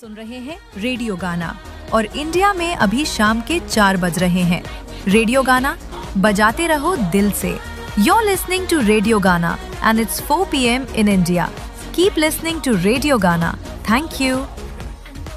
सुन रहे हैं रेडियो गाना और इंडिया में अभी शाम के 4 बज रहे हैं। रेडियो गाना बजाते रहो दिल से। You're listening to Radio Gana and it's 4 p.m. in India. Keep listening to Radio Gana. Thank you.